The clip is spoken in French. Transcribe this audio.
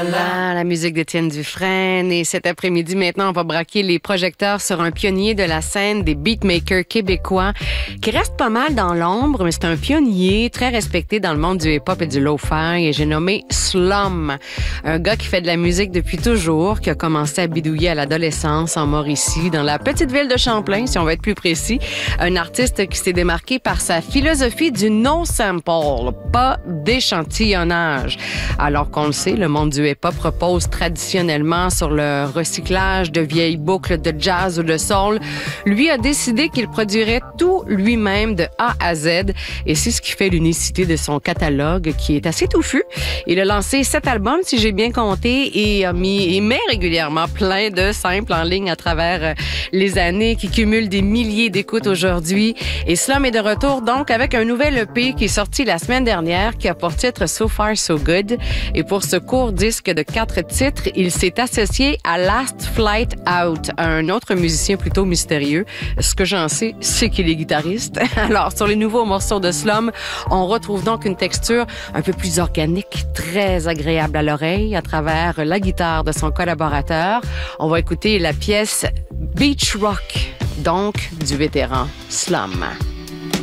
la musique d'Étienne Dufresne. Et cet après-midi, maintenant, on va braquer les projecteurs sur un pionnier de la scène des beatmakers québécois qui reste pas mal dans l'ombre, mais c'est un pionnier très respecté dans le monde du hip-hop et du lo-fi. Et j'ai nommé Slum, un gars qui fait de la musique depuis toujours, qui a commencé à bidouiller à l'adolescence en Mauricie, dans la petite ville de Champlain, si on veut être plus précis. Un artiste qui s'est démarqué par sa philosophie du no-sample, pas d'échantillonnage. Alors qu'on le sait, le monde du hip-hop repose traditionnellement sur le recyclage de vieilles boucles de jazz ou de soul. Lui a décidé qu'il produirait tout lui-même de A à Z et c'est ce qui fait l'unicité de son catalogue qui est assez touffu. Il a lancé 7 albums, si j'ai bien compté, et met régulièrement plein de samples en ligne à travers les années qui cumulent des milliers d'écoutes aujourd'hui. Et Slum est de retour donc avec un nouvel EP qui est sorti la semaine dernière qui a pour titre So Far So Good. Et pour ce court disque de 4 titres, il s'est associé à Last Flight Out, un autre musicien plutôt mystérieux. Ce que j'en sais, c'est qu'il est guitariste. Alors, sur les nouveaux morceaux de Slum, on retrouve donc une texture un peu plus organique, très agréable à l'oreille à travers la guitare de son collaborateur. On va écouter la pièce Beach Rock, donc du vétéran Slum.